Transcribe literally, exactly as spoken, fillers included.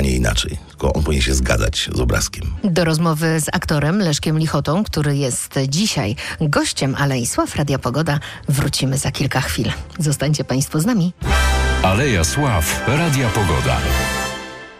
a nie inaczej. Tylko on powinien się zgadzać z obrazkiem. Do rozmowy z aktorem Leszkiem Lichotą, który jest dzisiaj gościem Alei Sław Radia Pogoda, wrócimy za kilka chwil. Zostańcie Państwo z nami. Aleja Sław Radia Pogoda.